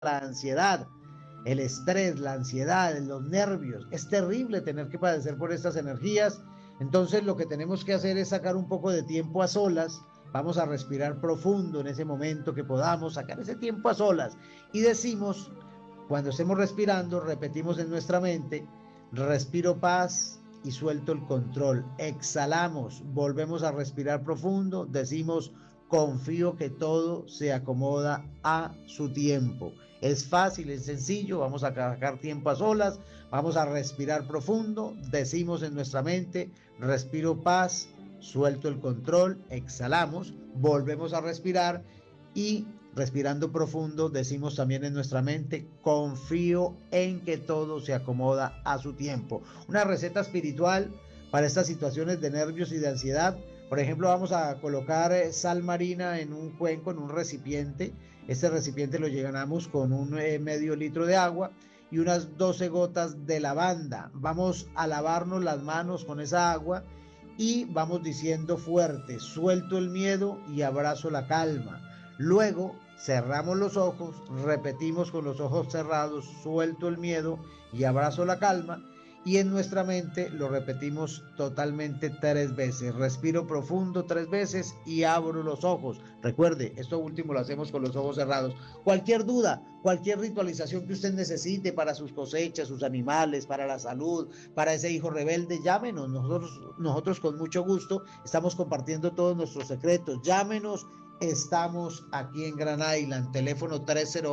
la ansiedad, el estrés, la ansiedad, los nervios. Es terrible tener que padecer por estas energías. Entonces lo que tenemos que hacer es sacar un poco de tiempo a solas. Vamos a respirar profundo en ese momento que podamos, sacar ese tiempo a solas. Y decimos, cuando estemos respirando, repetimos en nuestra mente, respiro paz y suelto el control. Exhalamos, volvemos a respirar profundo, decimos, confío que todo se acomoda a su tiempo. Es fácil, es sencillo, vamos a sacar tiempo a solas, vamos a respirar profundo, decimos en nuestra mente, respiro paz, suelto el control, exhalamos, volvemos a respirar y respirando profundo decimos también en nuestra mente, confío en que todo se acomoda a su tiempo. Una receta espiritual para estas situaciones de nervios y de ansiedad. Por ejemplo, vamos a colocar sal marina en un cuenco, en un recipiente. Este recipiente lo llenamos con un medio litro de agua y unas 12 gotas de lavanda. Vamos a lavarnos las manos con esa agua y vamos diciendo fuerte, suelto el miedo y abrazo la calma. Luego cerramos los ojos, repetimos con los ojos cerrados, suelto el miedo y abrazo la calma. Y en nuestra mente lo repetimos totalmente 3 veces. Respiro profundo 3 veces y abro los ojos. Recuerde, esto último lo hacemos con los ojos cerrados. Cualquier duda, cualquier ritualización que usted necesite para sus cosechas, sus animales, para la salud, para ese hijo rebelde, llámenos. Nosotros con mucho gusto estamos compartiendo todos nuestros secretos. Llámenos. Estamos aquí en Gran Island. Teléfono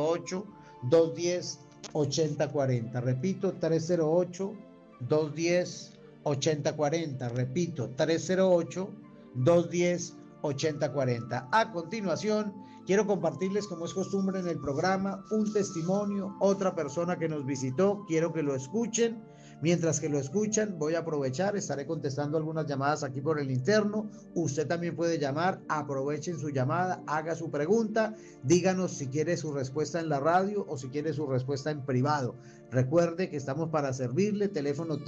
308-210-8040. Repito, 308-210-8040. Repito, 308-210-8040. A continuación, quiero compartirles, como es costumbre en el programa, un testimonio, otra persona que nos visitó. Quiero que lo escuchen. Mientras que lo escuchan, voy a aprovechar, estaré contestando algunas llamadas aquí por el interno. Usted también puede llamar, aprovechen su llamada, haga su pregunta, díganos si quiere su respuesta en la radio o si quiere su respuesta en privado. Recuerde que estamos para servirle, teléfono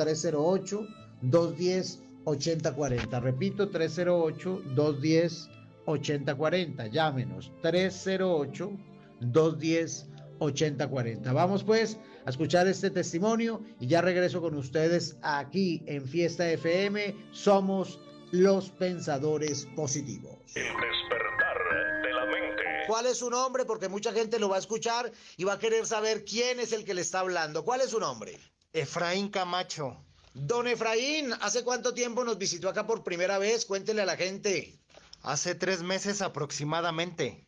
308-210-8040. Repito, 308-210-8040. Llámenos, 308-210-8040. Vamos pues a escuchar este testimonio y ya regreso con ustedes aquí en Fiesta FM. Somos los pensadores positivos. El despertar de la mente. ¿Cuál es su nombre? Porque mucha gente lo va a escuchar y va a querer saber quién es el que le está hablando. ¿Cuál es su nombre? Efraín Camacho. Don Efraín, ¿hace cuánto tiempo nos visitó acá por primera vez? Cuéntele a la gente. Hace 3 meses aproximadamente.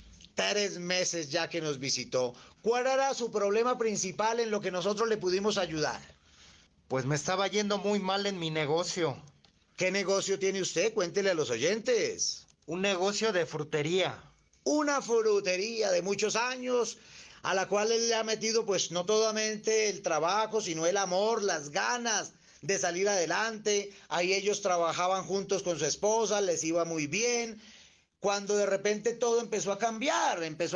3 meses ya que nos visitó. ¿Cuál era su problema principal en lo que nosotros le pudimos ayudar? Pues me estaba yendo muy mal en mi negocio. ¿Qué negocio tiene usted? Cuéntele a los oyentes. Un negocio de frutería. Una frutería de muchos años, a la cual él le ha metido pues no solamente el trabajo, sino el amor, las ganas de salir adelante. Ahí ellos trabajaban juntos con su esposa, les iba muy bien. Cuando de repente todo empezó a cambiar, empezó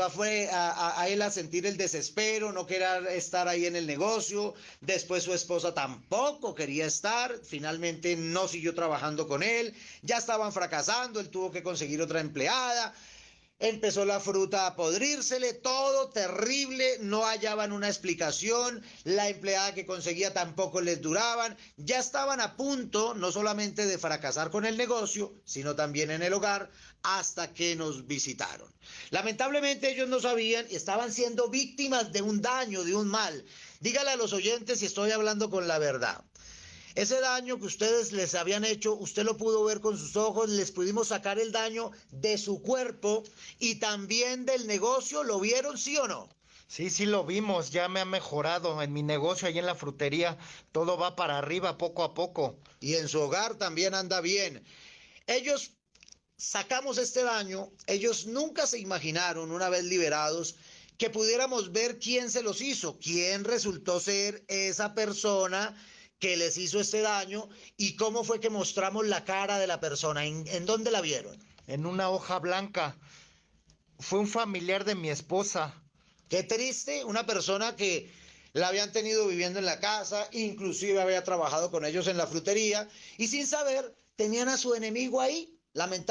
a él a sentir el desespero, no quería estar ahí en el negocio, después su esposa tampoco quería estar, finalmente no siguió trabajando con él, ya estaban fracasando, él tuvo que conseguir otra empleada. Empezó la fruta a podrírsele, todo terrible, no hallaban una explicación, la empleada que conseguía tampoco les duraban, ya estaban a punto no solamente de fracasar con el negocio, sino también en el hogar, hasta que nos visitaron. Lamentablemente ellos no sabían y estaban siendo víctimas de un daño, de un mal. Dígale a los oyentes si estoy hablando con la verdad. Ese daño que ustedes les habían hecho, usted lo pudo ver con sus ojos, les pudimos sacar el daño de su cuerpo y también del negocio, ¿lo vieron, sí o no? Sí, lo vimos, ya me ha mejorado en mi negocio ahí en la frutería, todo va para arriba poco a poco. Y en su hogar también anda bien. Ellos sacamos este daño, ellos nunca se imaginaron, una vez liberados, que pudiéramos ver quién se los hizo, quién resultó ser esa persona que les hizo este daño y cómo fue que mostramos la cara de la persona. ¿En dónde la vieron? En una hoja blanca. Fue un familiar de mi esposa. Qué triste, una persona que la habían tenido viviendo en la casa, inclusive había trabajado con ellos en la frutería y sin saber tenían a su enemigo ahí.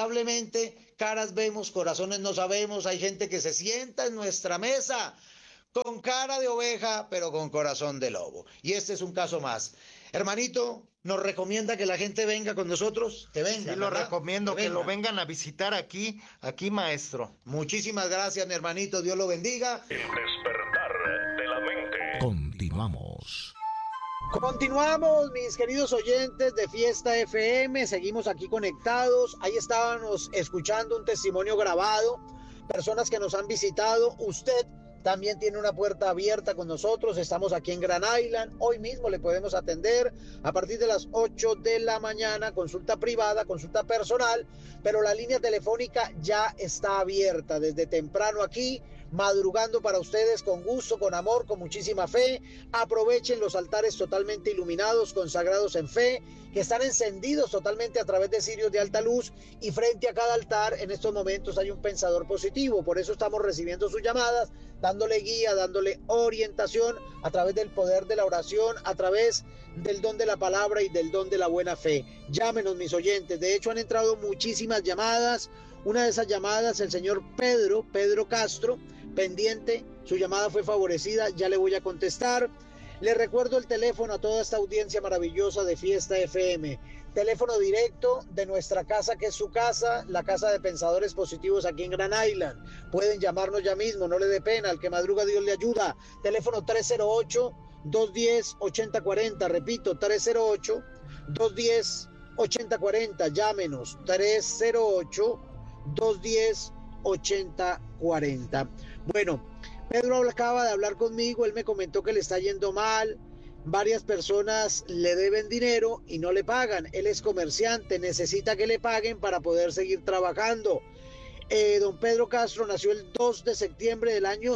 Lamentablemente, caras vemos, corazones no sabemos. Hay gente que se sienta en nuestra mesa con cara de oveja, pero con corazón de lobo. Y este es un caso más. Hermanito, ¿nos recomienda que la gente venga con nosotros? Que venga. Sí, lo ¿verdad? recomiendo, que lo vengan a visitar aquí, maestro. Muchísimas gracias, mi hermanito. Dios lo bendiga. El despertar de la mente. Continuamos. Continuamos, mis queridos oyentes de Fiesta FM. Seguimos aquí conectados. Ahí estábamos escuchando un testimonio grabado. Personas que nos han visitado. Usted también tiene una puerta abierta con nosotros. Estamos aquí en Grand Island. Hoy mismo le podemos atender a partir de las 8 de la mañana. Consulta privada, consulta personal. Pero la línea telefónica ya está abierta desde temprano aquí, madrugando para ustedes con gusto, con amor, con muchísima fe. Aprovechen los altares totalmente iluminados, consagrados en fe, que están encendidos totalmente a través de cirios de alta luz, y frente a cada altar en estos momentos hay un pensador positivo. Por eso estamos recibiendo sus llamadas, dándole guía, dándole orientación a través del poder de la oración, a través del don de la palabra y del don de la buena fe. Llámenos, mis oyentes. De hecho, han entrado muchísimas llamadas. Una de esas llamadas, el señor Pedro Castro, pendiente, su llamada fue favorecida, ya le voy a contestar. Le recuerdo el teléfono a toda esta audiencia maravillosa de Fiesta FM. Teléfono directo de nuestra casa, que es su casa, la casa de Pensadores Positivos aquí en Grand Island. Pueden llamarnos ya mismo, no le dé pena, al que madruga Dios le ayuda. Teléfono 308-210-8040, repito, 308-210-8040, llámenos, 308-210-8040. Bueno, Pedro acaba de hablar conmigo, él me comentó que le está yendo mal, varias personas le deben dinero y no le pagan, él es comerciante, necesita que le paguen para poder seguir trabajando. Don Pedro Castro nació el 2 de septiembre del año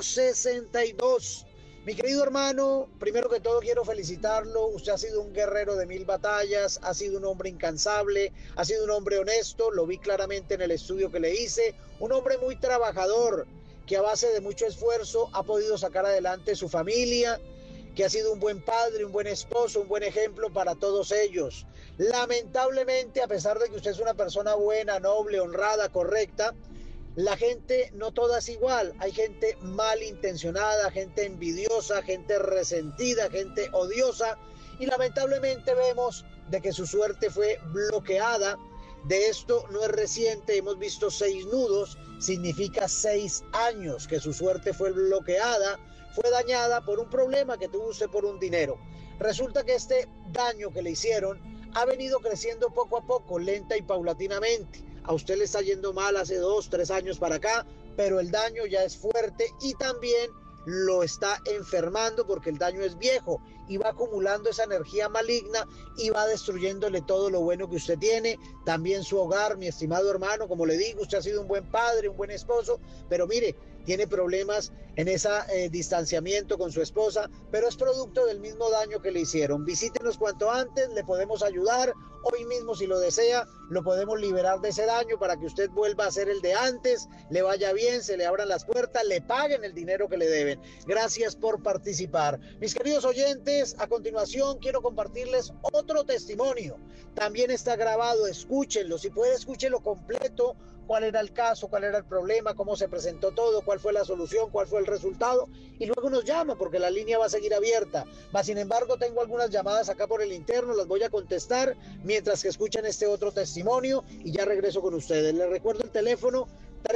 62. Mi querido hermano, primero que todo quiero felicitarlo. Usted ha sido un guerrero de 1000 batallas, ha sido un hombre incansable, ha sido un hombre honesto, lo vi claramente en el estudio que le hice, un hombre muy trabajador, que a base de mucho esfuerzo ha podido sacar adelante su familia, que ha sido un buen padre, un buen esposo, un buen ejemplo para todos ellos. Lamentablemente, a pesar de que usted es una persona buena, noble, honrada, correcta, la gente no toda es igual. Hay gente malintencionada, gente envidiosa, gente resentida, gente odiosa, y lamentablemente vemos de que su suerte fue bloqueada. De esto no es reciente, hemos visto 6 nudos, significa 6 años que su suerte fue bloqueada, fue dañada por un problema que tuvo usted por un dinero. Resulta que este daño que le hicieron ha venido creciendo poco a poco, lenta y paulatinamente. A usted le está yendo mal hace 2, 3 años para acá, pero el daño ya es fuerte y también lo está enfermando porque el daño es viejo y va acumulando esa energía maligna y va destruyéndole todo lo bueno que usted tiene, también su hogar, mi estimado hermano. Como le digo, usted ha sido un buen padre, un buen esposo, pero mire, tiene problemas en ese distanciamiento con su esposa, pero es producto del mismo daño que le hicieron. Visítenos cuanto antes, le podemos ayudar. Hoy mismo, si lo desea, lo podemos liberar de ese daño para que usted vuelva a ser el de antes, le vaya bien, se le abran las puertas, le paguen el dinero que le deben. Gracias por participar. Mis queridos oyentes, a continuación quiero compartirles otro testimonio. También está grabado, escúchenlo. Si puede, escúchenlo completo. Cuál era el caso, cuál era el problema, cómo se presentó todo, cuál fue la solución, cuál fue el resultado, y luego nos llama porque la línea va a seguir abierta. Mas, sin embargo, tengo algunas llamadas acá por el interno, las voy a contestar mientras que escuchan este otro testimonio y ya regreso con ustedes. Les recuerdo el teléfono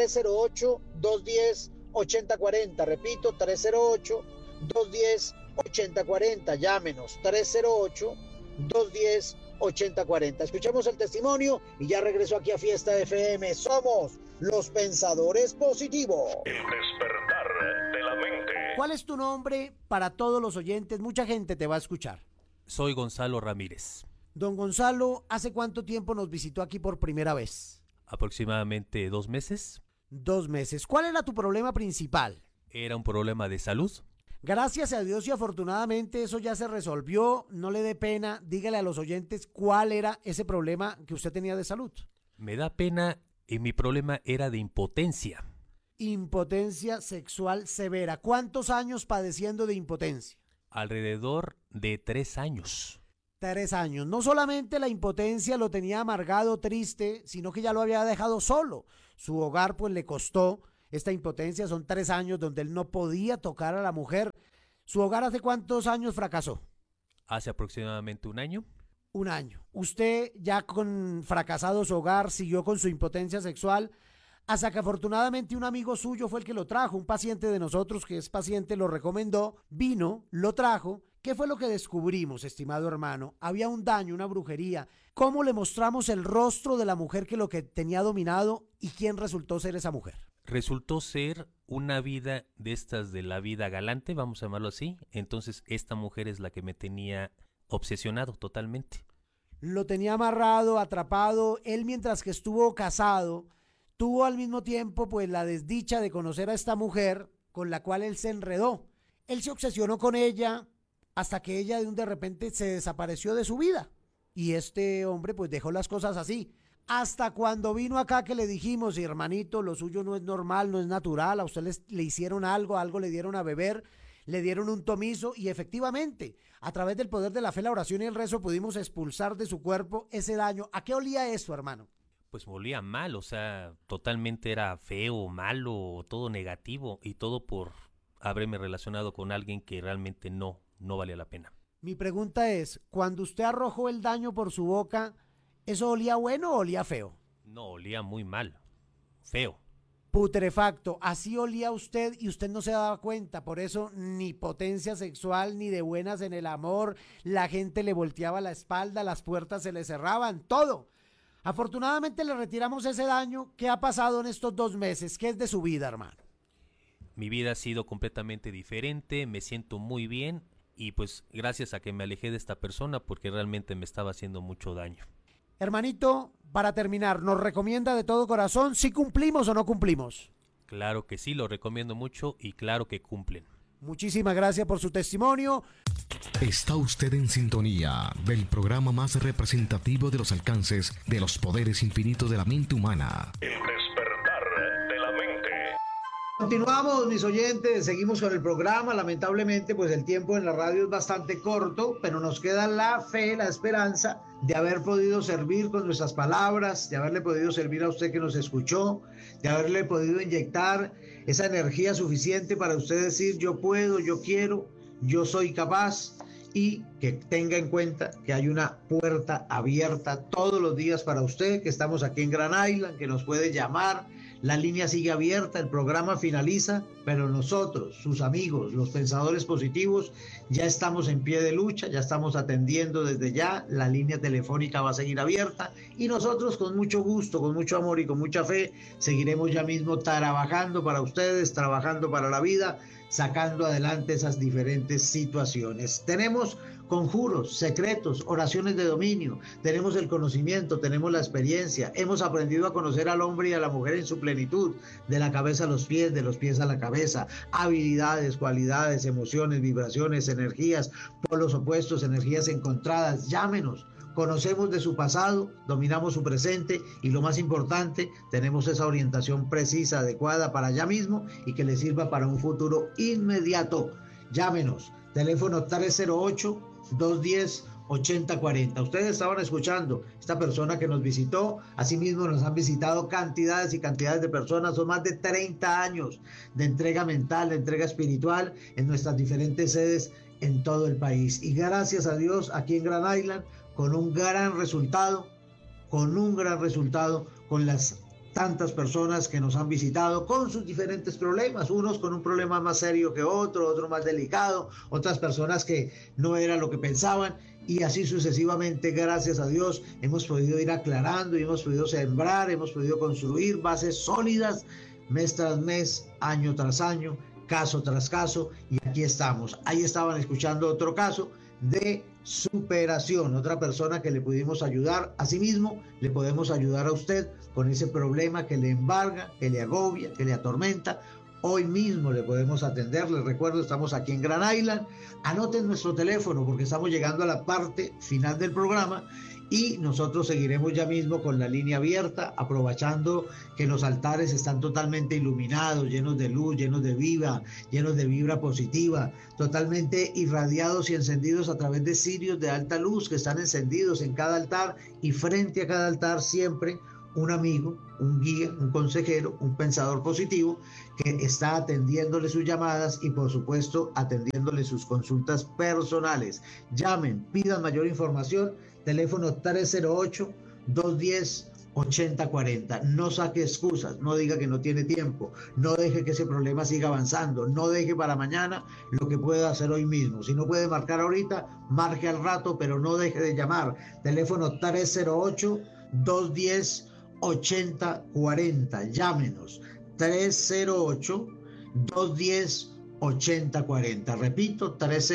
308-210-8040, repito, 308-210-8040, llámenos, 308-210-8040. Escuchemos el testimonio y ya regreso aquí a Fiesta FM. Somos los Pensadores Positivos. El despertar de la mente. ¿Cuál es tu nombre para todos los oyentes? Mucha gente te va a escuchar. Soy Gonzalo Ramírez. Don Gonzalo, ¿hace cuánto tiempo nos visitó aquí por primera vez? Aproximadamente 2 meses. 2 meses. ¿Cuál era tu problema principal? Era un problema de salud. Gracias a Dios y afortunadamente eso ya se resolvió. No le dé pena, dígale a los oyentes cuál era ese problema que usted tenía de salud. Me da pena y mi problema era de impotencia. Impotencia sexual severa. ¿Cuántos años padeciendo de impotencia? Alrededor de 3 años. 3 años. No solamente la impotencia lo tenía amargado, triste, sino que ya lo había dejado solo. Su hogar pues le costó. esta impotencia, son 3 años donde él no podía tocar a la mujer. ¿Su hogar hace cuántos años fracasó? Hace aproximadamente un año. Un año. Usted ya con fracasado su hogar siguió con su impotencia sexual hasta que afortunadamente un amigo suyo fue el que lo trajo, un paciente de nosotros que es paciente lo recomendó, vino, lo trajo. ¿Qué fue lo que descubrimos, estimado hermano? Había un daño, una brujería. ¿Cómo le mostramos el rostro de la mujer que lo que tenía dominado y quién resultó ser esa mujer? Resultó ser una vida de estas de la vida galante, vamos a llamarlo así. Entonces esta mujer es la que me tenía obsesionado totalmente. Lo tenía amarrado, atrapado. Él, mientras que estuvo casado, tuvo al mismo tiempo pues la desdicha de conocer a esta mujer con la cual él se enredó. Él se obsesionó con ella hasta que ella de repente se desapareció de su vida. Y este hombre pues dejó las cosas así. Hasta cuando vino acá que le dijimos, hermanito, lo suyo no es normal, no es natural, a usted le hicieron algo le dieron a beber, le dieron un tomizo y efectivamente, a través del poder de la fe, la oración y el rezo pudimos expulsar de su cuerpo ese daño. ¿A qué olía eso, hermano? Pues me olía mal, o sea, totalmente era feo, malo, todo negativo y todo por haberme relacionado con alguien que realmente no valía la pena. Mi pregunta es, cuando usted arrojó el daño por su boca, ¿eso olía bueno o olía feo? No, olía muy mal, feo. Putrefacto, así olía usted y usted no se daba cuenta, por eso ni potencia sexual, ni de buenas en el amor, la gente le volteaba la espalda, las puertas se le cerraban, todo. Afortunadamente le retiramos ese daño. ¿Qué ha pasado en estos 2 meses? ¿Qué es de su vida, hermano? Mi vida ha sido completamente diferente, me siento muy bien y pues gracias a que me alejé de esta persona porque realmente me estaba haciendo mucho daño. Hermanito, para terminar, ¿nos recomienda de todo corazón si cumplimos o no cumplimos? Claro que sí, lo recomiendo mucho y claro que cumplen. Muchísimas gracias por su testimonio. Está usted en sintonía del programa más representativo de los alcances de los poderes infinitos de la mente humana. El despertar de la mente. Continuamos, mis oyentes, seguimos con el programa. Lamentablemente, pues el tiempo en la radio es bastante corto, pero nos queda la fe, la esperanza de haber podido servir con nuestras palabras, de haberle podido servir a usted que nos escuchó, de haberle podido inyectar esa energía suficiente para usted decir yo puedo, yo quiero, yo soy capaz, y que tenga en cuenta que hay una puerta abierta todos los días para usted, que estamos aquí en Grand Island, que nos puede llamar. La línea sigue abierta, el programa finaliza, pero nosotros, sus amigos, los pensadores positivos, ya estamos en pie de lucha, ya estamos atendiendo desde ya, la línea telefónica va a seguir abierta y nosotros con mucho gusto, con mucho amor y con mucha fe, seguiremos ya mismo trabajando para ustedes, trabajando para la vida, sacando adelante esas diferentes situaciones. Tenemos conjuros, secretos, oraciones de dominio, tenemos el conocimiento, tenemos la experiencia, hemos aprendido a conocer al hombre y a la mujer en su plenitud, de la cabeza a los pies, de los pies a la cabeza, habilidades, cualidades, emociones, vibraciones, energías, polos opuestos, energías encontradas. Llámenos. Conocemos de su pasado, dominamos su presente y lo más importante, tenemos esa orientación precisa, adecuada para ya mismo y que le sirva para un futuro inmediato. Llámenos, teléfono 308-210-8040. Ustedes estaban escuchando esta persona que nos visitó, asimismo nos han visitado cantidades y cantidades de personas, son más de 30 años de entrega mental, de entrega espiritual en nuestras diferentes sedes en todo el país. Y gracias a Dios, aquí en Grand Island, con un gran resultado, con las tantas personas que nos han visitado con sus diferentes problemas, unos con un problema más serio que otro más delicado, otras personas que no era lo que pensaban y así sucesivamente. Gracias a Dios hemos podido ir aclarando y hemos podido sembrar, hemos podido construir bases sólidas mes tras mes, año tras año, caso tras caso, y aquí estamos. Ahí estaban escuchando otro caso de superación, otra persona que le pudimos ayudar. Asimismo, le podemos ayudar a usted con ese problema que le embarga, que le agobia, que le atormenta. Hoy mismo le podemos atender. Les recuerdo, estamos aquí en Grand Island. Anoten nuestro teléfono porque estamos llegando a la parte final del programa y nosotros seguiremos ya mismo con la línea abierta, aprovechando que los altares están totalmente iluminados, llenos de luz, llenos de vibra positiva, totalmente irradiados y encendidos a través de cirios de alta luz que están encendidos en cada altar, y frente a cada altar siempre un amigo, un guía, un consejero, un pensador positivo que está atendiéndole sus llamadas y por supuesto atendiéndole sus consultas personales. Llamen, pidan mayor información, teléfono 308-210-8040. No saque excusas, no diga que no tiene tiempo, no deje que ese problema siga avanzando, no deje para mañana lo que pueda hacer hoy mismo. Si no puede marcar ahorita, marque al rato, pero no deje de llamar. Teléfono 308-210-8040. Llámenos 308-210-8040. Repito,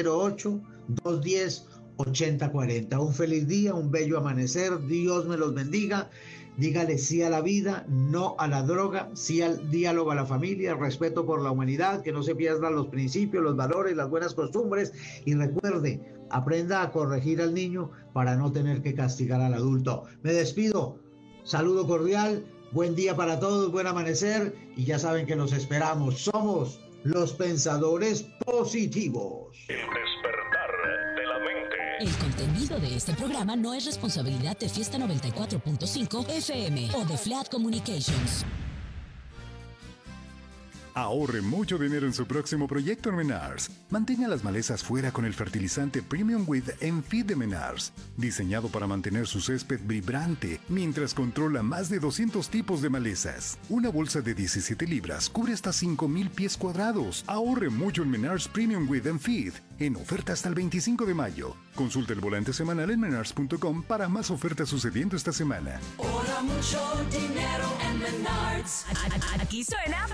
308-210-8040. Un feliz día, un bello amanecer. Dios me los bendiga. Dígale sí a la vida, no a la droga, sí al diálogo a la familia, respeto por la humanidad, que no se pierdan los principios, los valores, las buenas costumbres. Y recuerde, aprenda a corregir al niño para no tener que castigar al adulto. Me despido. Saludo cordial. Buen día para todos, buen amanecer. Y ya saben que los esperamos. Somos los pensadores positivos. El despertar de la mente. El contenido de este programa no es responsabilidad de Fiesta 94.5 FM o de Flat Communications. Ahorre mucho dinero en su próximo proyecto en Menards. Mantenga las malezas fuera con el fertilizante Premium With Enfeed de Menards, diseñado para mantener su césped vibrante mientras controla más de 200 tipos de malezas. Una bolsa de 17 libras cubre hasta 5,000 pies cuadrados. Ahorre mucho en Menards Premium With Enfeed, en oferta hasta el 25 de mayo. Consulta el volante semanal en menards.com para más ofertas sucediendo esta semana. Ahorra mucho dinero en Menards. Aquí suena